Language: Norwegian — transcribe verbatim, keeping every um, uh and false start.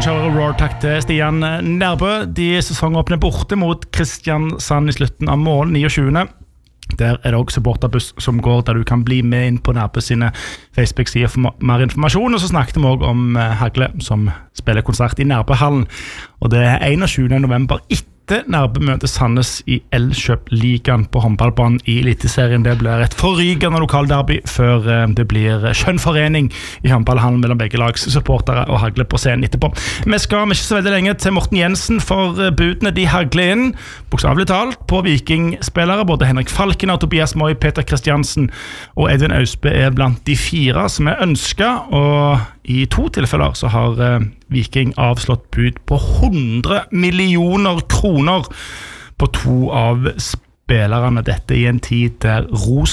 kjører Roar-takt til Stian Nærbø. De sesongåpner borte mot Kristiansand I slutten av måneden, tjuende Der er det også supporterbuss som går, der du kan bli med inn på Nærbø sine Facebook-sider for mer informasjon. Og så snakket vi også om Hagle, som spiller konsert I Nærbøhallen. Og det er enogtyvende november etter Nærbø møter Sandnes I Elkjøp-ligaen på håndballbanen I Eliteserien. Det blir et forrykende lokalderby før det blir skjønnforening I håndballhallen mellom begge lags supportere og Hagle på scenen etterpå. Vi skal ikke så veldig lenge til Morten Jensen, for budene de hagler inn, bokstavelig talt, på Viking-spillere. Både Henrik Falken og Tobias Moi, Peter Kristiansen og Edvin Ausbø er blant de fire som er ønsket, og I to tilfeller så har eh, Viking avslått bud på hundre millioner kroner på to av spillerne. Dette I en tid der Ros